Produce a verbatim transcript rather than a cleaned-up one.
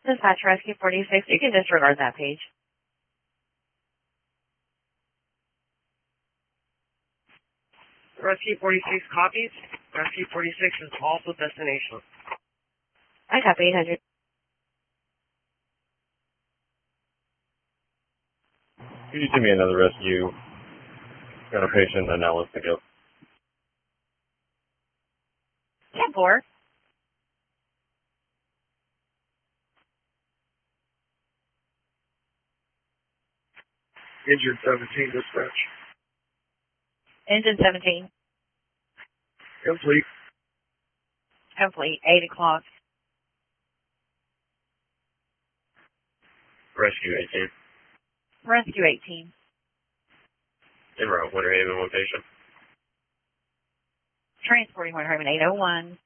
Dispatch Rescue forty-six, you can disregard that page. Rescue forty-six copies. Rescue forty-six is also destination. I copy eight hundred. Could you send me another rescue? Got a patient and now let's pick up. Yeah, four. Injured seventeen dispatch. Engine seventeen. Complete. Complete. eight o'clock. Rescue eighteen. Rescue eighteen. En route, Winter Haven, one patient. Transporting Winter Haven eight oh one.